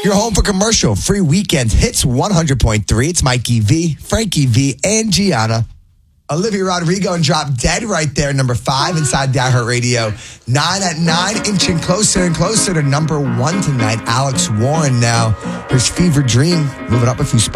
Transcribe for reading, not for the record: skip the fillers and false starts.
You're home for commercial free weekend hits 100.3. It's Mikey V, Frankie V, and Gianna. Olivia Rodrigo and Drop Dead right there, number 5 inside the iHeartRadio 9 at 9, inching closer and closer to number 1 tonight. Alex Warren now. Here's Fever Dream, moving up a few spots.